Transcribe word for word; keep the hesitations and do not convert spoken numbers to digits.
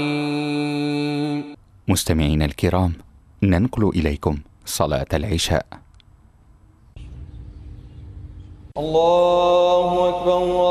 مستمعينا الكرام، ننقل إليكم صلاة العشاء. الله أكبر.